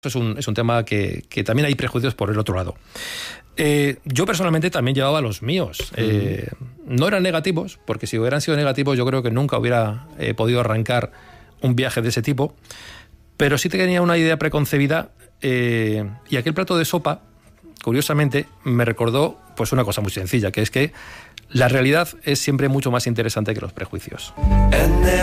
Es un tema que también hay prejuicios por el otro lado. Yo personalmente también llevaba los míos. No eran negativos, porque si hubieran sido negativos yo creo que nunca hubiera podido arrancar un viaje de ese tipo, pero sí tenía una idea preconcebida, y aquel plato de sopa, curiosamente, me recordó pues una cosa muy sencilla, que es que la realidad es siempre mucho más interesante que los prejuicios.